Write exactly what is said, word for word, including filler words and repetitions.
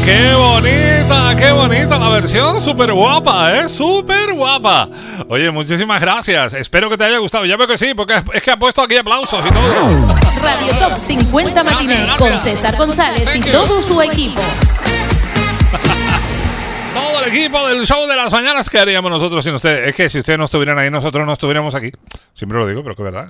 qué bonita, qué bonita la versión, súper guapa, ¿eh? Súper guapa. Oye, muchísimas gracias. Espero que te haya gustado. Ya veo que sí, porque es que ha puesto aquí aplausos y todo. Radio Top cincuenta Matiné con César González y todo su equipo. Todo el equipo del show de las mañanas. ¿Qué haríamos nosotros sin ustedes? Es que si ustedes no estuvieran ahí, nosotros no estuviéramos aquí. Siempre lo digo, pero que es verdad.